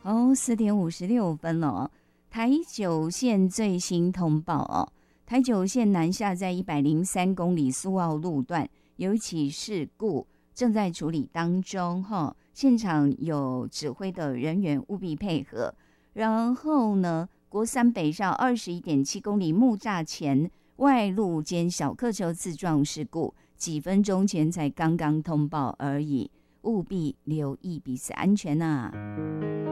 4:56了。台九线最新通报台九线南下在103公里苏澳路段有一起事故正在处理当中现场有指挥的人员务必配合。然后呢，国三北上21.7公里木栅前外路间小客车自撞事故，几分钟前才刚刚通报而已，务必留意彼此安全啊。